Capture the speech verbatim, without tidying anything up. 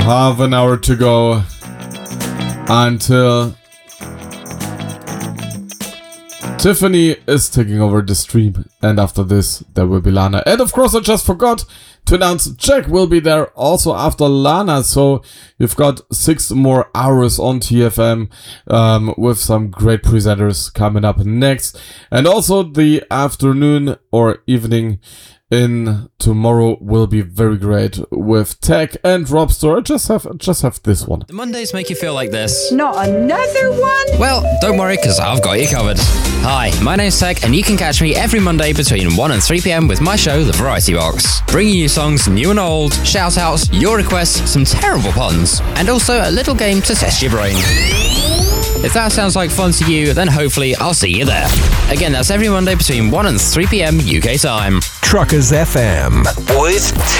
Half an hour to go until Tiffany is taking over the stream, and after this there will be Lana. And of course I just forgot to announce Jack will be there also after Lana, so you've got six more hours on T F M um, with some great presenters coming up next. And also the afternoon or evening in tomorrow will be very great with Tech and Robster. Just have just have this one. The Mondays make you feel like this. Not another one? Well, don't worry, because I've got you covered. Hi, my name's Tech, and you can catch me every Monday between one and three p.m. with my show, The Variety Box. Bringing you songs new and old, shout-outs, your requests, some terrible puns, and also a little game to test your brain. If that sounds like fun to you, then hopefully I'll see you there. Again, that's every Monday between one and three p.m. U K time. Truckers F M with